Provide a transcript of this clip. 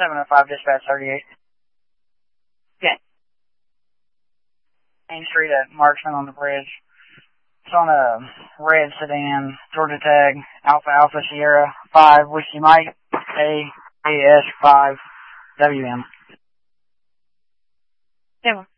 705 dispatch 38. Okay. Main Street at Marksman on the bridge. It's on a red sedan, Georgia tag, Alpha Alpha Sierra 5, Whiskey Mike, AAS 5 WM. Yeah.